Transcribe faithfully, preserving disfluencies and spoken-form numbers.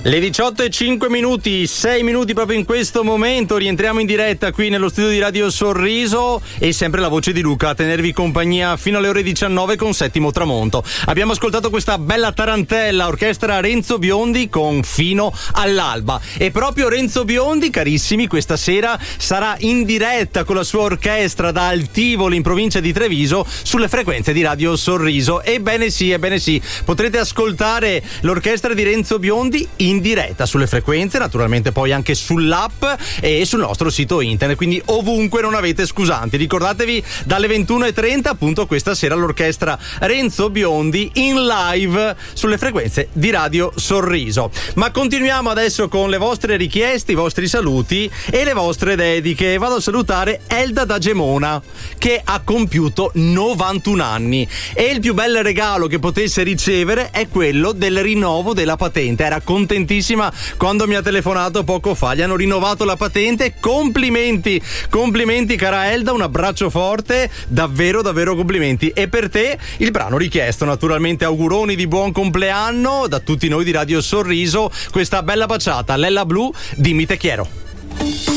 Le diciotto e cinque minuti, sei minuti proprio in questo momento, rientriamo in diretta qui nello studio di Radio Sorriso e sempre la voce di Luca a tenervi compagnia fino alle ore diciannove con Settimo Tramonto. Abbiamo ascoltato questa bella tarantella, orchestra Renzo Biondi con Fino all'alba, e proprio Renzo Biondi, carissimi, questa sera sarà in diretta con la sua orchestra da Altivoli in provincia di Treviso sulle frequenze di Radio Sorriso. Ebbene sì, ebbene sì, potrete ascoltare l'orchestra di Renzo Biondi in in diretta sulle frequenze, naturalmente poi anche sull'app e sul nostro sito internet, quindi ovunque, non avete scusanti. Ricordatevi, dalle ventuno e trenta appunto questa sera l'orchestra Renzo Biondi in live sulle frequenze di Radio Sorriso. Ma continuiamo adesso con le vostre richieste, i vostri saluti e le vostre dediche. Vado a salutare Elda da Gemona, che ha compiuto novantuno anni, e il più bel regalo che potesse ricevere è quello del rinnovo della patente. Era contentissima quando mi ha telefonato poco fa, gli hanno rinnovato la patente. Complimenti, complimenti cara Elda, un abbraccio forte, davvero davvero complimenti. E per te il brano richiesto, naturalmente, auguroni di buon compleanno da tutti noi di Radio Sorriso, questa bella baciata, Lella Blu, Dimmi te quiero.